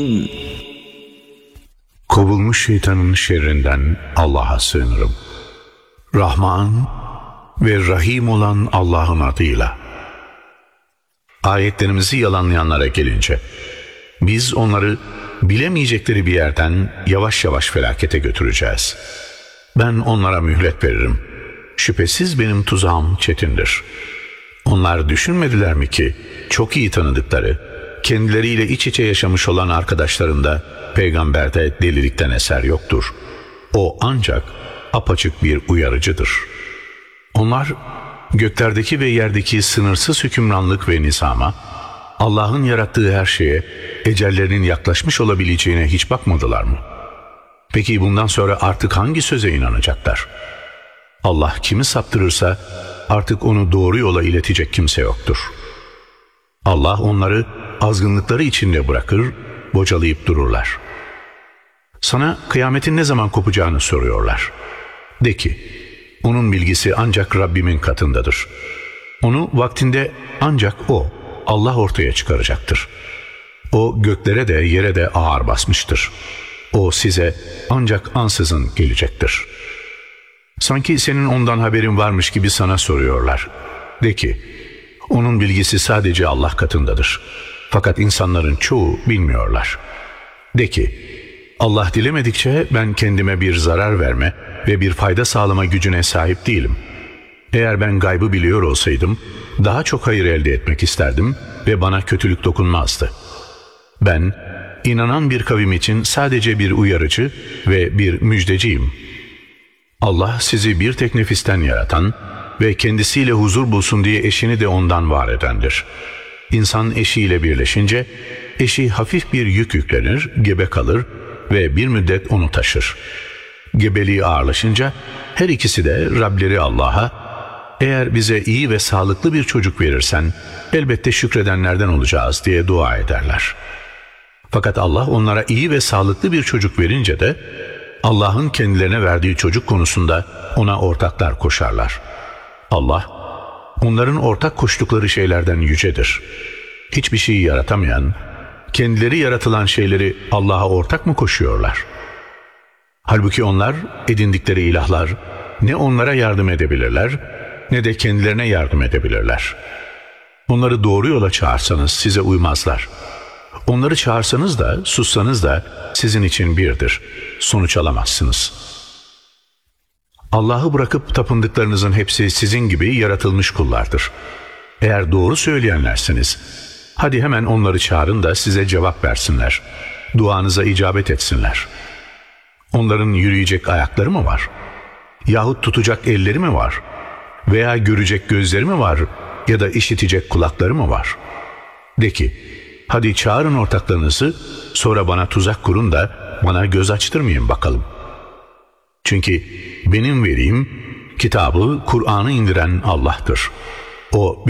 Kovulmuş şeytanın şerrinden Allah'a sığınırım. Rahman ve Rahim olan Allah'ın adıyla. Ayetlerimizi yalanlayanlara gelince, biz onları bilemeyecekleri bir yerden yavaş yavaş felakete götüreceğiz. Ben onlara mühlet veririm. Şüphesiz benim tuzağım çetindir. Onlar düşünmediler mi ki çok iyi tanıdıkları, kendileriyle iç içe yaşamış olan arkadaşlarında peygamberde delilikten eser yoktur. O ancak apaçık bir uyarıcıdır. Onlar göklerdeki ve yerdeki sınırsız hükümranlık ve nizama, Allah'ın yarattığı her şeye ecellerinin yaklaşmış olabileceğine hiç bakmadılar mı? Peki bundan sonra artık hangi söze inanacaklar? Allah kimi saptırırsa artık onu doğru yola iletecek kimse yoktur. Allah onları azgınlıkları içinde bırakır, bocalayıp dururlar. Sana kıyametin ne zaman kopacağını soruyorlar. De ki, onun bilgisi ancak Rabbimin katındadır. Onu vaktinde ancak O, Allah ortaya çıkaracaktır. O göklere de yere de ağır basmıştır. O size ancak ansızın gelecektir. Sanki senin ondan haberin varmış gibi sana soruyorlar. De ki, onun bilgisi sadece Allah katındadır. Fakat insanların çoğu bilmiyorlar. De ki, Allah dilemedikçe ben kendime bir zarar verme ve bir fayda sağlama gücüne sahip değilim. Eğer ben gaybı biliyor olsaydım, daha çok hayır elde etmek isterdim ve bana kötülük dokunmazdı. Ben, inanan bir kavim için sadece bir uyarıcı ve bir müjdeciyim. Allah sizi bir tek nefisten yaratan ve kendisiyle huzur bulsun diye eşini de ondan var edendir. İnsan eşiyle birleşince, eşi hafif bir yük yüklenir, gebe kalır ve bir müddet onu taşır. Gebeliği ağırlaşınca her ikisi de Rableri Allah'a, eğer bize iyi ve sağlıklı bir çocuk verirsen, elbette şükredenlerden olacağız diye dua ederler. Fakat Allah onlara iyi ve sağlıklı bir çocuk verince de, Allah'ın kendilerine verdiği çocuk konusunda ona ortaklar koşarlar. Allah, onların ortak koştukları şeylerden yücedir. Hiçbir şeyi yaratamayan, kendileri yaratılan şeyleri Allah'a ortak mı koşuyorlar? Halbuki onlar edindikleri ilahlar ne onlara yardım edebilirler ne de kendilerine yardım edebilirler. Onları doğru yola çağırsanız size uymazlar. Onları çağırsanız da sussanız da sizin için birdir. Sonuç alamazsınız. Allah'ı bırakıp tapındıklarınızın hepsi sizin gibi yaratılmış kullardır. Eğer doğru söyleyenlersiniz, hadi hemen onları çağırın da size cevap versinler. Duanıza icabet etsinler. Onların yürüyecek ayakları mı var? Yahut tutacak elleri mi var? Veya görecek gözleri mi var? Ya da işitecek kulakları mı var? De ki, hadi çağırın ortaklarınızı, sonra bana tuzak kurun da bana göz açtırmayın bakalım. Çünkü benim veliyim, kitabı, Kur'an'ı indiren Allah'tır. O